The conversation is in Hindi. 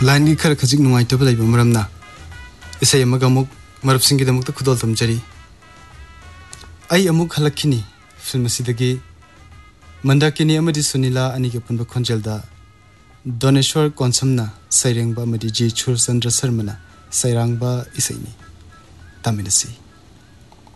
लाइन की खर खजिक नुआइतब लाइब मरमना इसे अमग अमुक मरबसिंगीदमक खुदोल तमजरी आई अमुक हलखिनी फिल्म सिदगी मंदाकिनी अमदी सुनीला अनि के पुनब खोंजलदा दोनेश्वर कोनसमना सैरेंगबा मदी जी छुर चंद्र शर्मना सैरांगबा इसैनी तामिनसी।